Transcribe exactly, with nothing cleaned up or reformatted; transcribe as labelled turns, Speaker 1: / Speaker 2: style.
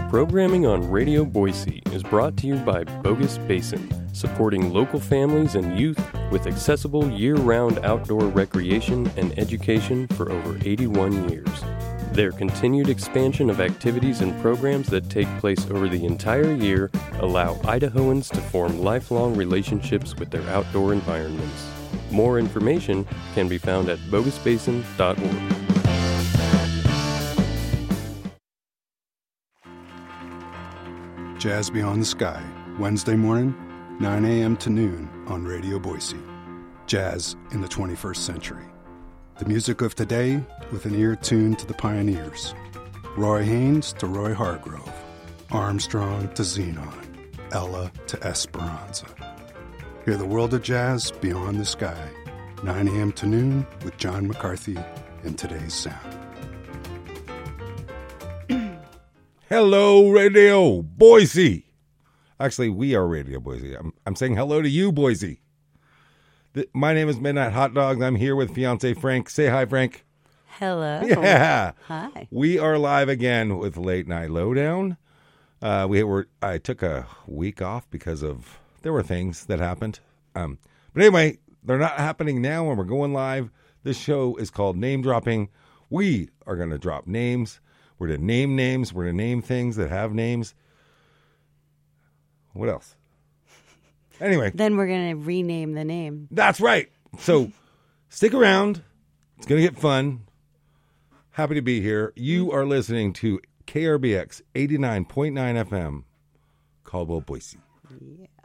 Speaker 1: Programming on Radio Boise is brought to you by Bogus Basin, supporting local families and youth with accessible year-round outdoor recreation and education for over eighty-one years. Their continued expansion of activities and programs that take place over the entire year allow Idahoans to form lifelong relationships with their outdoor environments. More information can be found at bogus basin dot org.
Speaker 2: Jazz Beyond the Sky, Wednesday morning, nine a.m. to noon on Radio Boise. Jazz in the twenty-first century. The music of today with an ear tuned to the pioneers. Roy Haynes to Roy Hargrove. Armstrong to Xenon. Ella to Esperanza. Hear the world of jazz beyond the sky. nine a.m. to noon with John McCarthy and Today's Sound.
Speaker 3: Hello, Radio Boise. Actually, we are Radio Boise. I'm, I'm saying hello to you, Boise. The, my name is Midnight Hot Dogs. I'm here with fiance Frank. Say hi, Frank.
Speaker 4: Hello.
Speaker 3: Yeah.
Speaker 4: Hi.
Speaker 3: We are live again with Late Night Lowdown. Uh, we were. I took a week off because of there were things that happened. Um, but anyway, they're not happening now, and we're going live. This show is called Name Dropping. We are going to drop names. We're to name names. We're to name things that have names. What else? Anyway.
Speaker 4: Then we're going to rename the name.
Speaker 3: That's right. So stick around. It's going to get fun. Happy to be here. You are listening to K R B X eighty-nine point nine F M, Caldwell, Boise.
Speaker 4: Yeah.